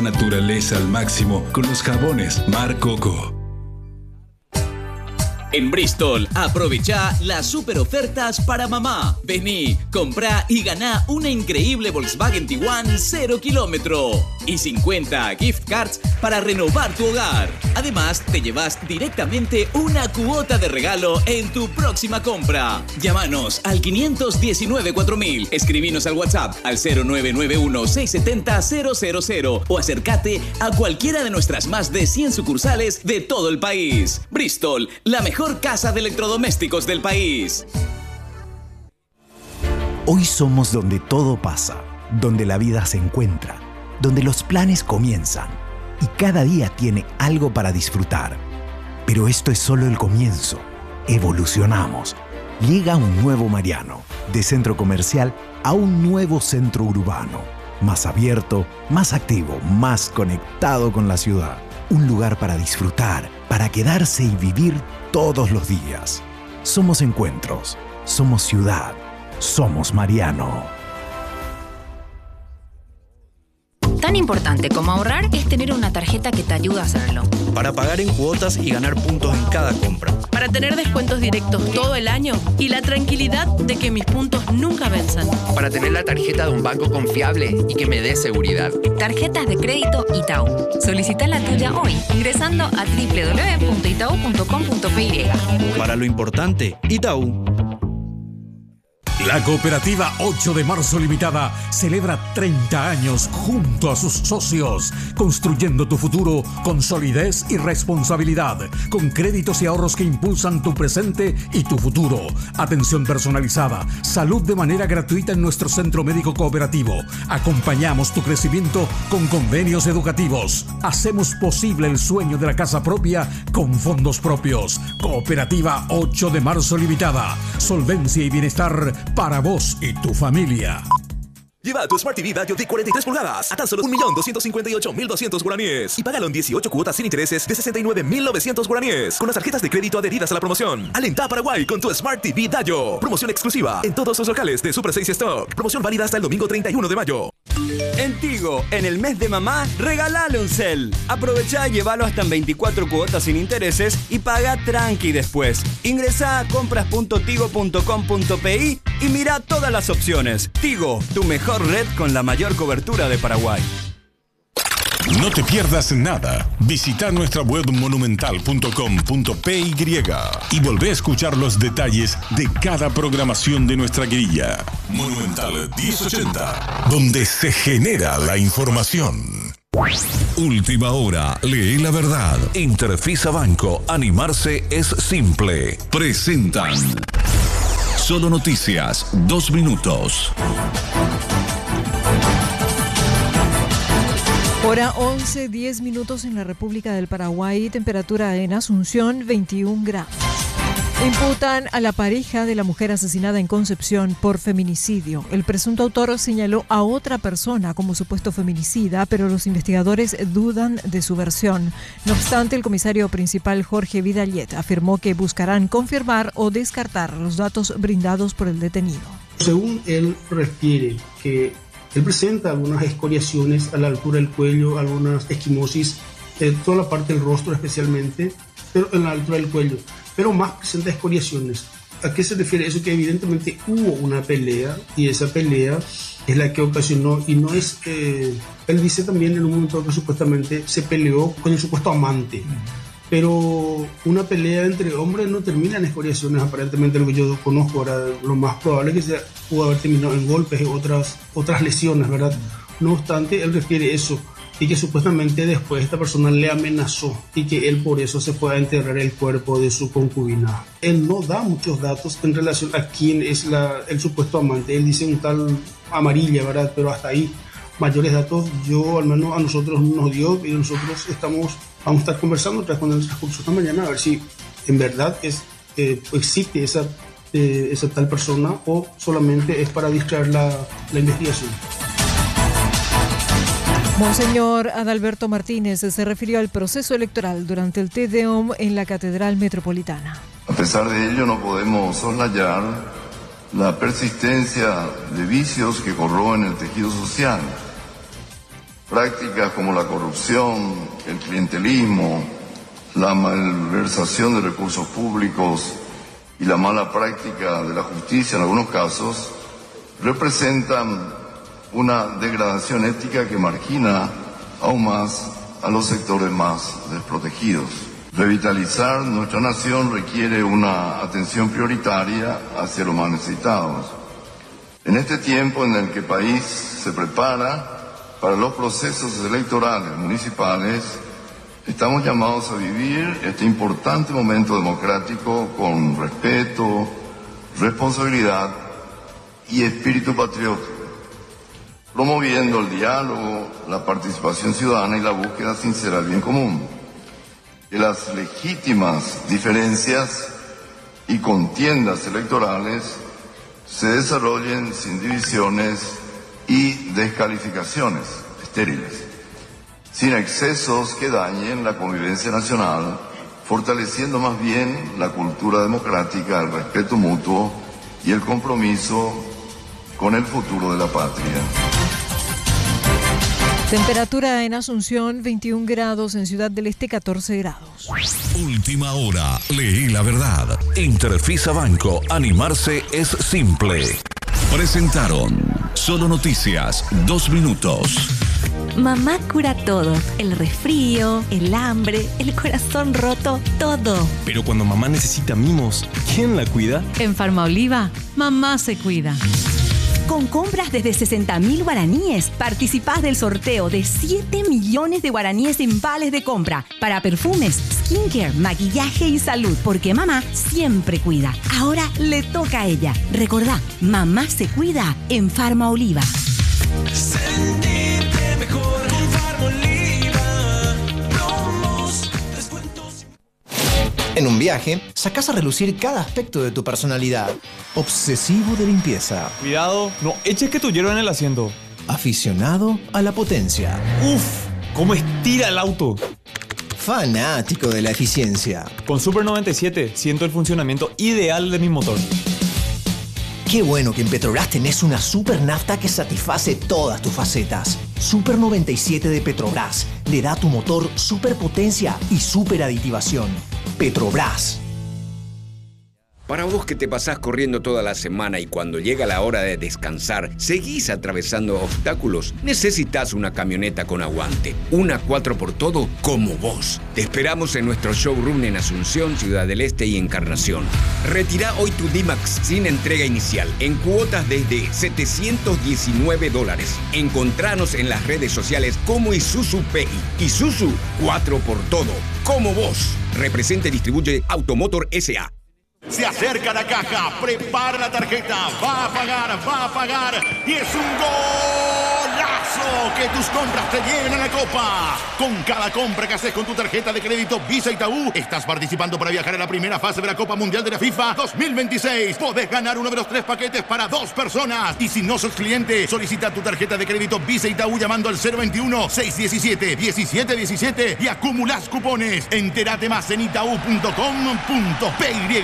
Naturaleza al máximo con los jabones Mar Coco. En Bristol, aprovecha las super ofertas para mamá. Vení, comprá y ganá una increíble Volkswagen Tiguan 0 kilómetro y 50 gift cards para renovar tu hogar. Además, te llevas directamente una cuota de regalo en tu próxima compra. Llámanos al 519-4000, escribinos al WhatsApp al 0991-670-000 o acércate a cualquiera de nuestras más de 100 sucursales de todo el país. Bristol, la mejor casa de electrodomésticos del país. Hoy somos donde todo pasa, donde la vida se encuentra, donde los planes comienzan y cada día tiene algo para disfrutar. Pero esto es solo el comienzo. Evolucionamos. Llega un nuevo Mariano, de centro comercial a un nuevo centro urbano, más abierto, más activo, más conectado con la ciudad. Un lugar para disfrutar, para quedarse y vivir todos los días. Somos encuentros, somos ciudad, somos Mariano. Tan importante como ahorrar es tener una tarjeta que te ayuda a hacerlo. Para pagar en cuotas y ganar puntos en cada compra. Para tener descuentos directos todo el año y la tranquilidad de que mis puntos nunca venzan. Para tener la tarjeta de un banco confiable y que me dé seguridad. Tarjetas de crédito Itaú. Solicita la tuya hoy ingresando a www.itau.com.py. Para lo importante, Itaú. La Cooperativa 8 de Marzo Limitada celebra 30 años junto a sus socios, construyendo tu futuro con solidez y responsabilidad, con créditos y ahorros que impulsan tu presente y tu futuro. Atención personalizada, salud de manera gratuita en nuestro centro médico cooperativo. Acompañamos tu crecimiento con convenios educativos. Hacemos posible el sueño de la casa propia con fondos propios. Cooperativa 8 de Marzo Limitada. Solvencia y bienestar para vos y tu familia. Lleva tu Smart TV Dayo de 43 pulgadas a tan solo 1.258.200 guaraníes y págalo en 18 cuotas sin intereses de 69.900 guaraníes con las tarjetas de crédito adheridas a la promoción. Alentá a Paraguay con tu Smart TV Dayo. Promoción exclusiva en todos los locales de Super 6 Stock. Promoción válida hasta el domingo 31 de mayo. En Tigo, en el mes de mamá, regalale un cel. Aprovechá y llévalo hasta en 24 cuotas sin intereses y paga tranqui después. Ingresá a compras.tigo.com.pi y mira todas las opciones. Tigo, tu mejor red con la mayor cobertura de Paraguay. No te pierdas nada. Visita nuestra web monumental.com.py y volvé a escuchar los detalles de cada programación de nuestra grilla. Monumental 1080, donde se genera la información. Última hora, lee la verdad. Interfisa Banco, animarse es simple. Presentan Solo Noticias, 2 minutos. Hora 11:10 en la República del Paraguay, temperatura en Asunción 21 grados. Imputan a la pareja de la mujer asesinada en Concepción por feminicidio. El presunto autor señaló a otra persona como supuesto feminicida, pero los investigadores dudan de su versión. No obstante, el comisario principal Jorge Vidallet afirmó que buscarán confirmar o descartar los datos brindados por el detenido. Según él refiere que él presenta algunas escoriaciones a la altura del cuello, algunas esquimosis, toda la parte del rostro especialmente, pero en la altura del cuello, pero más presenta escoriaciones. ¿A qué se refiere eso? Que evidentemente hubo una pelea y esa pelea es la que ocasionó, y no es, él dice también en un momento que supuestamente se peleó con el supuesto amante. Pero una pelea entre hombres no termina en escoriaciones, aparentemente lo que yo conozco. Ahora, lo más probable es que pudo haber terminado en golpes y otras lesiones, ¿verdad? No obstante, él refiere eso, y que supuestamente después esta persona le amenazó y que él por eso se fue a enterrar el cuerpo de su concubina. Él no da muchos datos en relación a quién es el supuesto amante. Él dice un tal Amarilla, ¿verdad? Pero hasta ahí, mayores datos, yo al menos a nosotros nos dio, y nosotros vamos a estar conversando otra vez con el transcurso esta mañana a ver si en verdad existe esa tal persona o solamente es para distraer la investigación. Monseñor Adalberto Martínez se refirió al proceso electoral durante el Te Deum en la Catedral Metropolitana. A pesar de ello, no podemos soslayar la persistencia de vicios que corroen el tejido social. Prácticas como la corrupción, el clientelismo, la malversación de recursos públicos y la mala práctica de la justicia en algunos casos representan una degradación ética que margina aún más a los sectores más desprotegidos. Revitalizar nuestra nación requiere una atención prioritaria hacia los más necesitados. En este tiempo en el que el país se prepara para los procesos electorales municipales, estamos llamados a vivir este importante momento democrático con respeto, responsabilidad y espíritu patriótico, promoviendo el diálogo, la participación ciudadana y la búsqueda sincera del bien común. Que las legítimas diferencias y contiendas electorales se desarrollen sin divisiones y descalificaciones estériles, sin excesos que dañen la convivencia nacional, fortaleciendo más bien la cultura democrática, el respeto mutuo y el compromiso con el futuro de la patria. Temperatura en Asunción, 21 grados, en Ciudad del Este, 14 grados. Última hora, leí la verdad. Interfisa Banco, animarse es simple. Presentaron Solo Noticias, 2 minutos. Mamá cura todo, el resfrío, el hambre, el corazón roto, todo. Pero cuando mamá necesita mimos, ¿quién la cuida? En Farmaoliva, mamá se cuida. Con compras desde 60.000 guaraníes, participás del sorteo de 7 millones de guaraníes en vales de compra para perfumes, skincare, maquillaje y salud, porque mamá siempre cuida. Ahora le toca a ella. Recordá, mamá se cuida en Farmaoliva. Sentirte mejor con Farmaoliva. Promos, descuentos. En un viaje, sacás a relucir cada aspecto de tu personalidad. Obsesivo de limpieza. Cuidado, no eches que tu hierro en el asiento. Aficionado a la potencia. ¡Uf! ¿Cómo estira el auto? Fanático de la eficiencia. Con Super 97 siento el funcionamiento ideal de mi motor. Qué bueno que en Petrobras tenés una super nafta que satisface todas tus facetas. Super 97 de Petrobras le da a tu motor super potencia y super aditivación. Petrobras. Para vos que te pasás corriendo toda la semana y cuando llega la hora de descansar, seguís atravesando obstáculos, necesitas una camioneta con aguante. Una 4x como vos. Te esperamos en nuestro showroom en Asunción, Ciudad del Este y Encarnación. Retirá hoy tu D-Max sin entrega inicial, en cuotas desde $719. Encontranos en las redes sociales como Isuzu PI. Isuzu 4x como vos. Representa y distribuye Automotor S.A. Se acerca la caja, prepara la tarjeta, va a pagar y es un golazo que tus compras te lleven a la copa. Con cada compra que haces con tu tarjeta de crédito Visa Itaú, estás participando para viajar a la primera fase de la Copa Mundial de la FIFA 2026. Podés ganar uno de los 3 paquetes para 2 personas. Y si no sos cliente, solicita tu tarjeta de crédito Visa Itaú llamando al 021-617-1717 y acumulás cupones. Entérate más en itaú.com.py.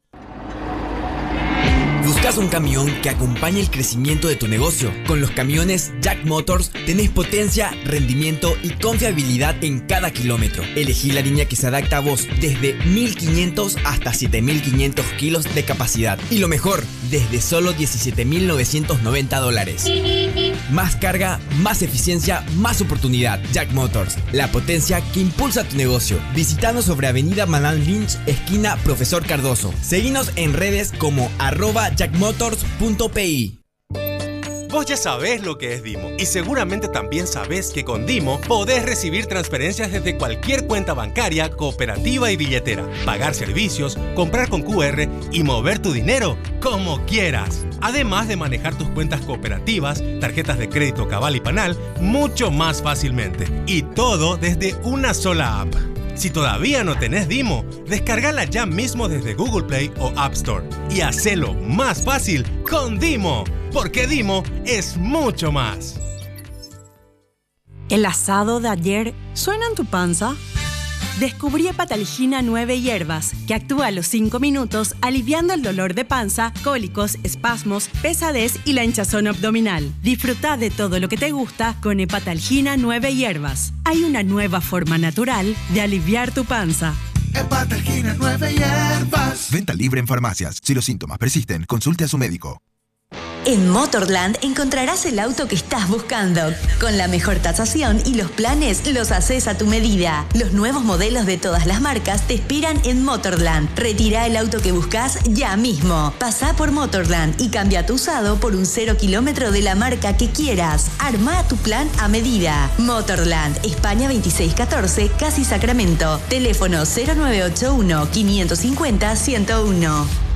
¿Buscas un camión que acompañe el crecimiento de tu negocio? Con los camiones Jack Motors tenés potencia, rendimiento y confiabilidad en cada kilómetro. Elegí la línea que se adapta a vos, desde 1.500 hasta 7.500 kilos de capacidad. Y lo mejor, desde solo $17.990. Más carga, más eficiencia, más oportunidad. Jack Motors, la potencia que impulsa tu negocio. Visitanos sobre Avenida Manuel Lynch, esquina Profesor Cardoso. Seguinos en redes como @jackmotors.pi. Vos ya sabés lo que es Dimo y seguramente también sabés que con Dimo podés recibir transferencias desde cualquier cuenta bancaria, cooperativa y billetera, pagar servicios, comprar con QR y mover tu dinero como quieras. Además de manejar tus cuentas cooperativas, tarjetas de crédito Cabal y Panal mucho más fácilmente. Y todo desde una sola app. Si todavía no tenés Dimo, descargala ya mismo desde Google Play o App Store y hacelo más fácil con Dimo, porque Dimo es mucho más. ¿El asado de ayer suena en tu panza? Descubrí Hepatalgina 9 hierbas, que actúa a los 5 minutos aliviando el dolor de panza, cólicos, espasmos, pesadez y la hinchazón abdominal. Disfruta de todo lo que te gusta con Hepatalgina 9 hierbas. Hay una nueva forma natural de aliviar tu panza. Hepatalgina 9 hierbas. Venta libre en farmacias. Si los síntomas persisten, consulte a su médico. En Motorland encontrarás el auto que estás buscando. Con la mejor tasación y los planes los haces a tu medida. Los nuevos modelos de todas las marcas te esperan en Motorland. Retira el auto que buscas ya mismo. Pasá por Motorland y cambia tu usado por un 0 kilómetro de la marca que quieras. Arma tu plan a medida. Motorland, España 2614, Casi Sacramento. Teléfono 0981 550 101.